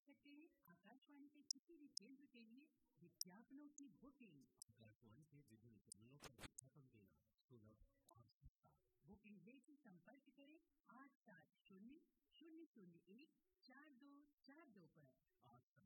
सकते हैं आकाशवाणी के किसी भी केंद्र के लिए विज्ञापनों की बुकिंग